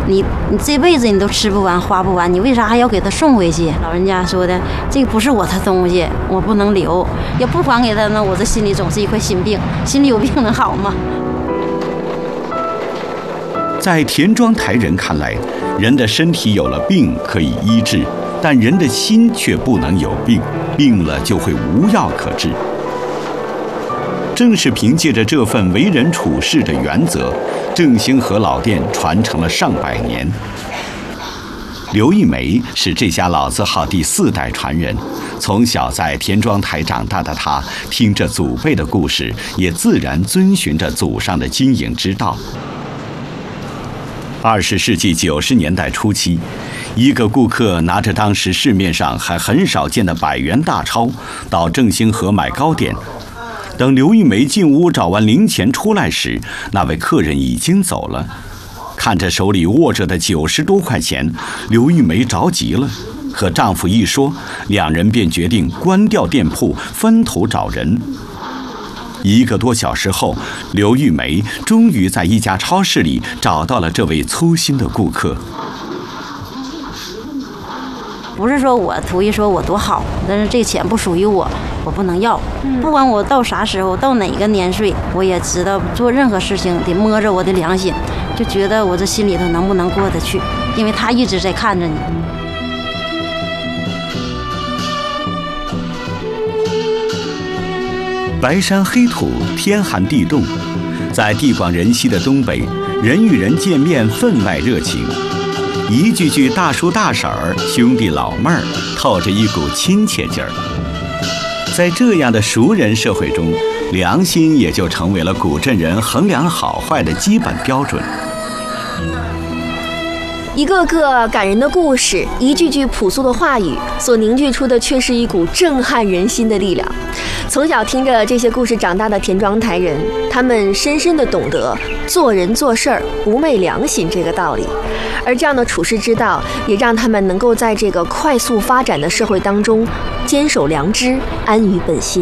你这辈子你都吃不完花不完，你为啥还要给他送回去？老人家说的，这不是我的东西，我不能留，要不还给他呢，我这心里总是一块心病，心里有病能好吗？ 在田庄台人看来，人的身体有了病可以医治，但人的心却不能有病，病了就会无药可治。正是凭借着这份为人处事的原则，正兴和老店传承了上百年。刘玉梅是这家老字号第4代传人，从小在田庄台长大的她，听着祖辈的故事，也自然遵循着祖上的经营之道。20世纪90年代初期，一个顾客拿着当时市面上还很少见的100元大钞到正兴河买糕点。等刘玉梅进屋找完零钱出来时，那位客人已经走了。看着手里握着的90多块钱，刘玉梅着急了。和丈夫一说，两人便决定关掉店铺，分头找人。1个多小时后，刘玉梅终于在一家超市里找到了这位粗心的顾客。 不是说我图一说我多好，但是这钱不属于我，我不能要。不管我到啥时候，到哪个年岁，我也知道做任何事情得摸着我的良心，就觉得我这心里头能不能过得去，因为他一直在看着你。 白山黑土，天寒地冻，在地广人稀的东北，人与人见面分外热情，一句句大叔大婶儿、兄弟老妹儿，透着一股亲切劲儿。在这样的熟人社会中，良心也就成为了古镇人衡量好坏的基本标准。 一个个感人的故事，一句句朴素的话语，所凝聚出的却是一股震撼人心的力量。从小听着这些故事长大的田庄台人，他们深深地懂得做人做事儿不昧良心这个道理，而这样的处世之道，也让他们能够在这个快速发展的社会当中坚守良知，安于本心。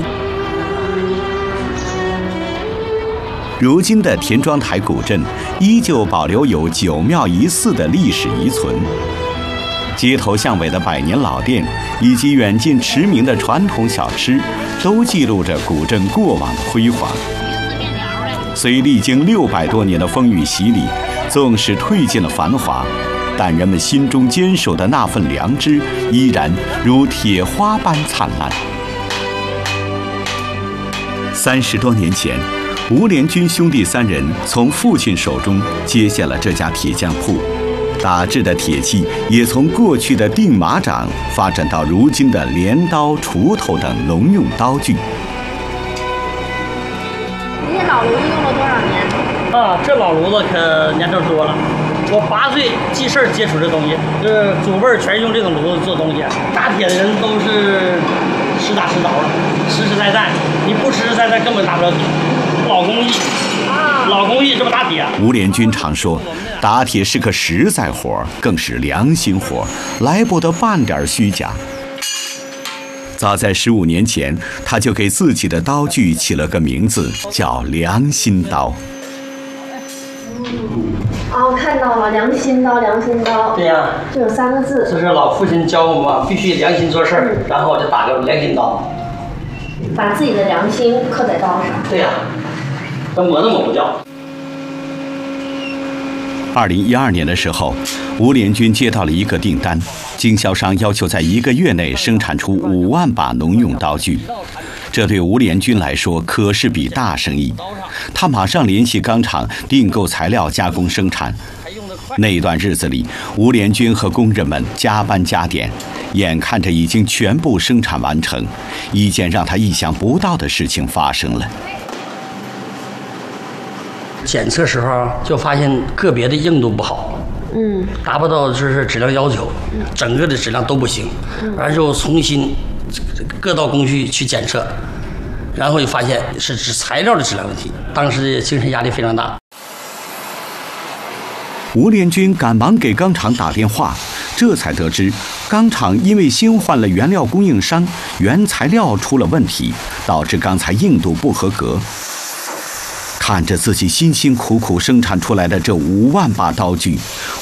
如今的田庄台古镇依旧保留有9庙1寺的历史遗存，街头巷尾的100年老店以及远近驰名的传统小吃，都记录着古镇过往的辉煌。虽历经600多年的风雨洗礼，纵使褪尽了繁华，但人们心中坚守的那份良知依然如铁花般灿烂。30多年前，吴连军兄弟3人从父亲手中接下了这家铁匠铺，打制的铁器也从过去的钉马掌发展到如今的镰刀、锄头等农用刀具。 您这老炉子用了多少年？ 啊，这老炉子可年头多了。我8岁记事儿接触这东西，这祖辈儿全用这种炉子做东西。打铁的人都是实打实凿的，实实在在。你不实实在在根本打不了铁。老工艺，老工艺，这不打铁。 吴连军常说，打铁是个实在活，更是良心活，来不得半点虚假。早在15年前，他就给自己的刀具起了个名字，叫良心刀。 哦，看到了，良心刀，良心刀。 对呀， 这有3个字。 这是老父亲教我们必须良心做事儿，然后就打个良心刀， 把自己的良心刻在刀上。 对呀，这抹都抹不掉。 2012年的时候，吴连军接到了一个订单，经销商要求在1个月内生产出5万把农用刀具。这对吴连军来说可是笔大生意，他马上联系钢厂订购材料加工生产。那段日子里，吴连军和工人们加班加点，眼看着已经全部生产完成，一件让他意想不到的事情发生了。 检测时候就发现个别的硬度不好，达不到就是质量要求，整个的质量都不行，完之后重新各道工序去检测，然后就发现是材料的质量问题，当时精神压力非常大。 吴连军赶忙给钢厂打电话，这才得知钢厂因为新换了原料供应商，原材料出了问题，导致钢材硬度不合格。看着自己辛辛苦苦生产出来的这5万把刀具，